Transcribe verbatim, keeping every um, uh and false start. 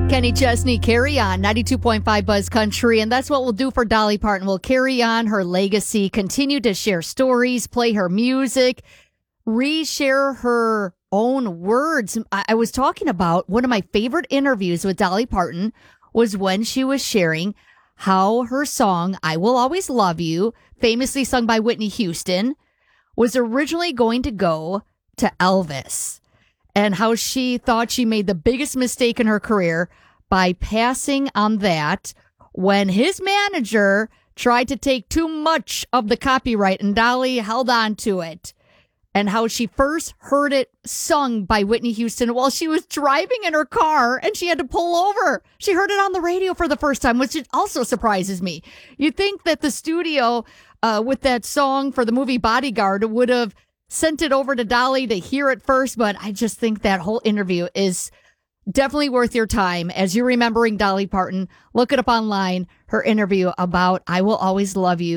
Kenny Chesney, Carry On, ninety-two point five Buzz Country. And that's what we'll do for Dolly Parton. We'll carry on her legacy, continue to share stories, play her music, reshare her own words. I, I was talking about one of my favorite interviews with Dolly Parton was when she was sharing how her song, I Will Always Love You, famously sung by Whitney Houston, was originally going to go to Elvis, and how she thought she made the biggest mistake in her career by passing on that when his manager tried to take too much of the copyright and Dolly held on to it. And how she first heard it sung by Whitney Houston while she was driving in her car and she had to pull over. She heard it on the radio for the first time, which also surprises me. You'd think that the studio uh, with that song for the movie Bodyguard would have sent it over to Dolly to hear it first, but I just think that whole interview is definitely worth your time. As you're remembering Dolly Parton, look it up online, her interview about I Will Always Love You.